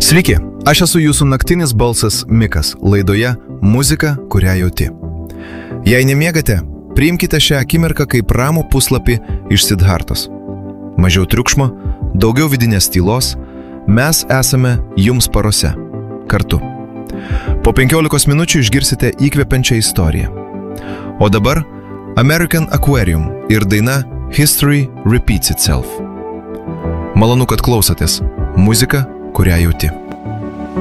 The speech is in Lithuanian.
Sveiki, aš esu jūsų naktinis balsas Mikas laidoje Muzika, kurią jauti. Jei nemiegate, priimkite šią akimirką kaip ramų puslapį iš Siddhartos. Mažiau triukšmo, daugiau vidinės tylos, mes esame jums parose, kartu. Po 15 minučių išgirsite įkvepiančią istoriją. O dabar American Aquarium ir daina History Repeats Itself. Malonu, kad klausotės. Muzika, kurią jauti.